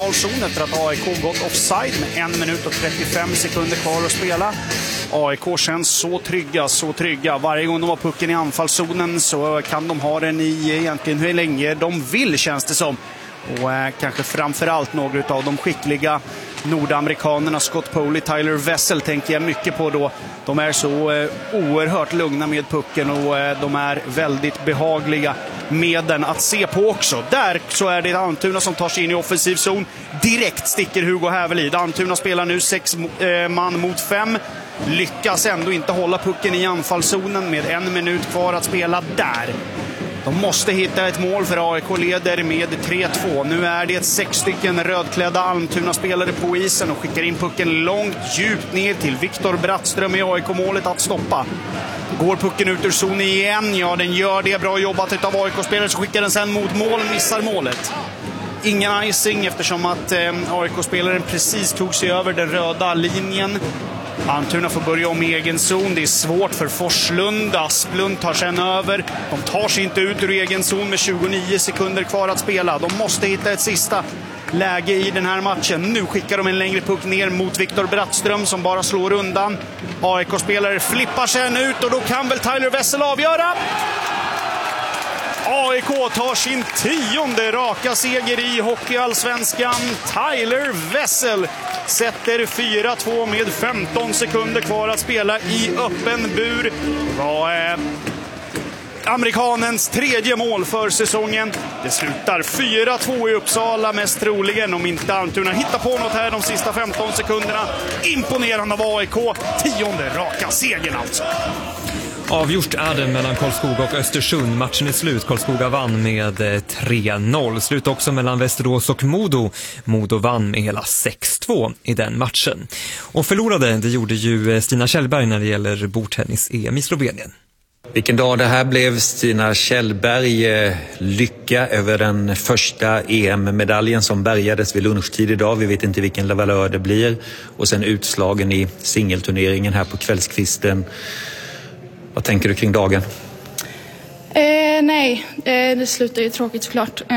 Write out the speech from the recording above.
anfallszon efter att AIK gått offside med 1 minut och 35 sekunder kvar att spela. AIK känns så trygga. Varje gång de har pucken i anfallszonen så kan de ha den i egentligen hur länge de vill, känns det som. Och kanske framförallt några av de skickliga nordamerikanerna, Scott Poley, Tyler Wessel tänker jag mycket på då. De är så oerhört lugna med pucken och de är väldigt behagliga med den att se på också. Där så är det Almtuna som tar sig in i offensiv zon. Direkt sticker Hugo Hävelid. Almtuna spelar nu 6 man mot 5. Lyckas ändå inte hålla pucken i anfallszonen med 1 minut kvar att spela där. De måste hitta ett mål för AIK leder med 3-2. Nu är det 6 stycken rödklädda Almtuna-spelare på isen och skickar in pucken långt, djupt ner till Viktor Brattström i AIK-målet att stoppa. Går pucken ut ur zon igen? Ja, den gör det. Bra jobbat av AIK-spelare, så skickar den sen mot mål, missar målet. Ingen icing eftersom att AIK-spelaren precis tog sig över den röda linjen. Almtuna får börja om i egen zon. Det är svårt för Forslund. Asplund tar sen över. De tar sig inte ut ur egen zon med 29 sekunder kvar att spela. De måste hitta ett sista läge i den här matchen. Nu skickar de en längre puck ner mot Viktor Brattström som bara slår undan. AIK-spelare flippar sen ut och då kan väl Tyler Wessel avgöra. AIK tar sin 10:e raka seger i hockeyallsvenskan. Tyler Wessel sätter 4-2 med 15 sekunder kvar att spela i öppen bur. Det var amerikanens 3:e mål för säsongen. Det slutar 4-2 i Uppsala, mest troligen om inte Almtuna hittar på något här de sista 15 sekunderna. Imponerande av AIK. 10:e raka segern alltså. Avgjort är det mellan Karlskoga och Östersund. Matchen är slut. Karlskoga vann med 3-0. Slut också mellan Västerås och Modo. Modo vann med hela 6-2 i den matchen. Och förlorade, det gjorde ju Stina Kjellberg när det gäller bordtennis-EM i Slovenien. Vilken dag det här blev. Stina Kjellberg, lycka över den första EM-medaljen som bärgades vid lunchtid idag. Vi vet inte vilken valör det blir. Och sen utslagen i singelturneringen här på kvällskvisten. Vad tänker du kring dagen? Nej, det slutar ju tråkigt såklart.